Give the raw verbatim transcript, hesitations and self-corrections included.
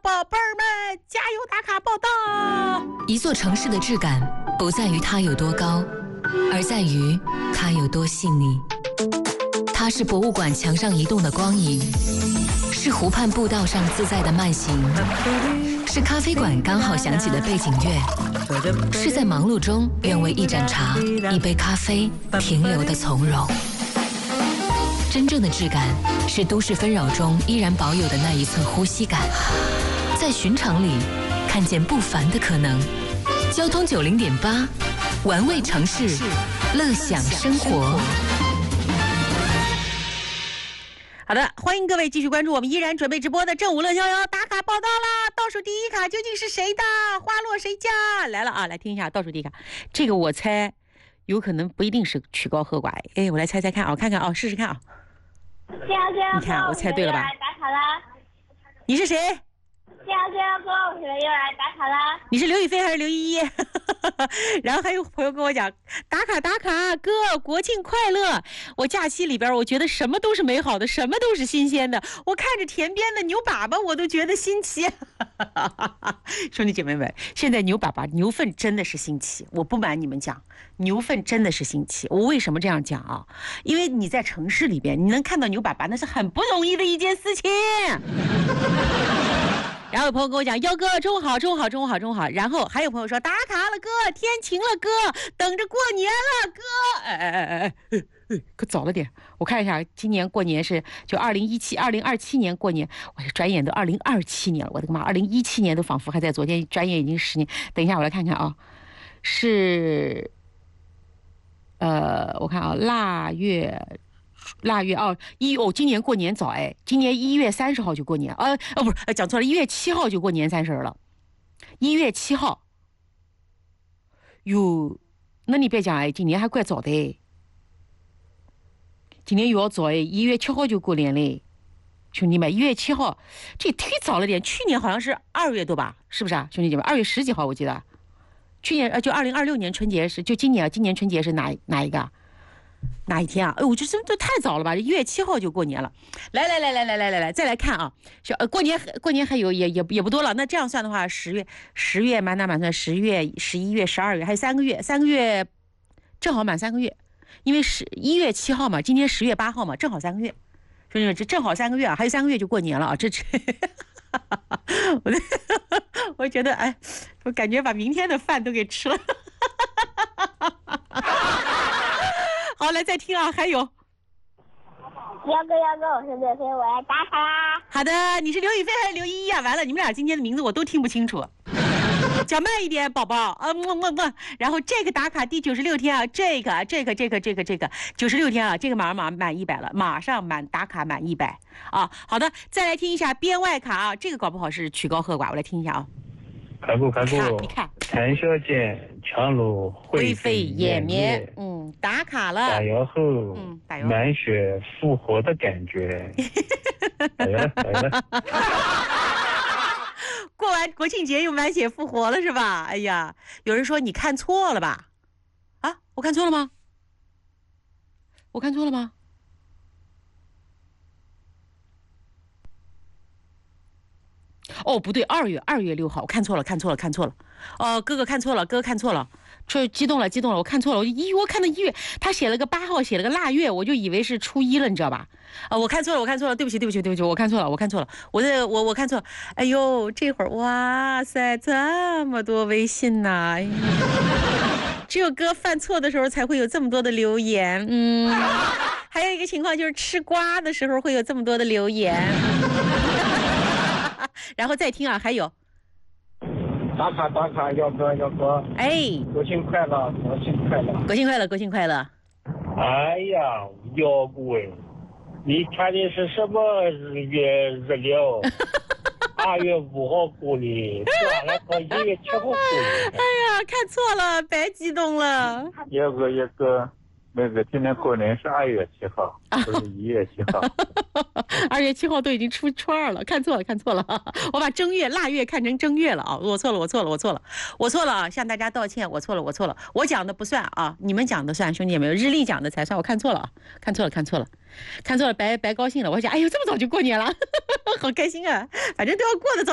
宝贝儿们，加油打卡报道！ 一座城市的质感不在于它有多高，而在于它有多细腻。它是博物馆墙上移动的光影，是湖畔步道上自在的慢行，是咖啡馆刚好响起的背景乐，是在忙碌中愿为一盏茶、一杯咖啡停留的从容。真正的质感是都市纷扰中依然保有的那一寸呼吸感，在寻常里看见不凡的可能。交通九零点八，玩味城市，乐享生活。 好的，欢迎各位继续关注我们依然准备直播的正午乐逍遥打卡报道啦！倒数第一卡究竟是谁的？花落谁家？来了啊！来听一下倒数第一卡，这个我猜有可能不一定是曲高和寡。哎，我来猜猜看啊，看看啊，试试看啊。你看，我猜对了吧？ 打卡啦！ 你是谁？ 这样这样哥，我们又来打卡啦！ 你是刘亦菲还是刘依依？然后还有朋友跟我讲，打卡打卡，哥，国庆快乐！我假期里边，我觉得什么都是美好的，什么都是新鲜的。我看着田边的牛粑粑，我都觉得新奇。兄弟姐妹们，现在牛粑粑、牛粪真的是新奇。我不瞒你们讲，牛粪真的是新奇。我为什么这样讲啊？因为你在城市里边，你能看到牛粑粑，那是很不容易的一件事情。然后有朋友跟我讲，幺哥中午好，中午好，中午好，中午好。然后还有朋友说打卡了哥，天晴了哥，等着过年了哥。哎哎哎哎哎哎，可早了点。我看一下，今年过年是就二零一七、二零二七年过年，我转眼都二零二七年了，我的个妈！二零一七年都仿佛还在昨天，转眼已经十年。等一下，我来看看啊，是，呃，我看啊，腊月。腊月哦，一哦，今年过年早哎，今年一月三十号就过年，呃哦不是，讲错了，一月七号就过年三十了，一月七号。哟，那你别讲哎，今年还怪早的哎，今年又要早哎，一月七号就过年嘞，兄弟们，一月七号，这忒早了点，去年好像是二月多吧，是不是啊，兄弟姐妹？二月十几号我记得，去年呃就二零二六年春节是就今年啊，今年春节是哪哪一个？哪一天啊？哎，我觉得这太早了吧！一月七号就过年了。来来来来来来来来，再来看啊！小呃，过年过年还有也也也不多了。那这样算的话，十月十月满打满算，十月、十一月、十二月，还有三个月，三个月正好满三个月。因为十一月七号嘛，今天十月八号嘛，正好三个月。兄弟们，这正好三个月啊，还有三个月就过年了啊！这这，我我觉得哎，我感觉把明天的饭都给吃了。好，来再听啊，还有， 幺哥幺哥，我是刘亦菲，我来打卡啦。 好的，你是刘亦菲还是刘依依啊？完了，你们俩今天的名字我都听不清楚，讲慢一点，宝宝啊，么么么。然后这个打卡第九十六天啊，这个这个这个这个这个九十六天啊，这个马上马满一百了，马上满打卡满一百啊。好的，再来听一下编外卡啊，这个搞不好是曲高和寡，我来听一下啊。 开过开过， 你看， 陈小姐强弩灰飞烟灭， 嗯，打卡了， 打油后， 嗯，打油满血复活的感觉，来了来了。 过完国庆节又满血复活了是吧？哎呀，有人说你看错了吧？啊，我看错了吗？我看错了吗？哦，不对，二月二月六号，我看错了，看错了，看错了。哦，哥哥看错了，哥哥看错了，这激动了，激动了，我看错了，我一我看到一月，他写了个八号，写了个腊月，我就以为是初一了，你知道吧？啊，我看错了，我看错了，对不起，对不起，对不起，我看错了，我看错了，我这我我看错了。哎呦，这会儿哇塞，这么多微信呐、哎！只有哥犯错的时候才会有这么多的留言，嗯。还有一个情况就是吃瓜的时候会有这么多的留言。然后再听啊，还有打卡打卡，幺哥幺哥， 哎， 国庆快乐，国庆快乐， 国庆快乐，国庆快乐。 哎呀，幺姑哎，你看的是什么日月日料？二月五号过的，算了，到一月七号过的。 哎呀，看错了，白激动了。 幺哥幺哥，那个今年过年是二月七号，不是一月七号。 二月七号都已经初初二了，看错了，看错了，我把正月、腊月看成正月了啊！我错了，我错了，我错了，我错了啊！向大家道歉，我错了，我错了，我讲的不算啊，你们讲的算，兄弟们，日历讲的才算，我看错了啊，看错了，看错了，看错了，白白高兴了，我想，哎呦，这么早就过年了，好开心啊！反正都要过得早。